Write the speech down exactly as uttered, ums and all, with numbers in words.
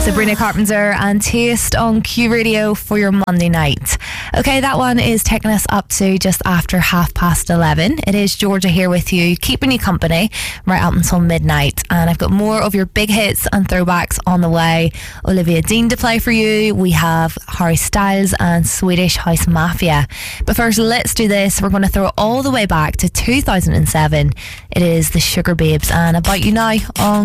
Sabrina Carpenter and Taste on Q Radio for your Monday night. Okay, that one is taking us up to just after half past eleven. It is Georgia here with you, keeping you company right up until midnight. And I've got more of your big hits and throwbacks on the way. Olivia Dean to play for you. We have Harry Styles and Swedish House Mafia. But first, let's do this. We're going to throw it all the way back to two thousand seven. It is the Sugar Babes and About You Now on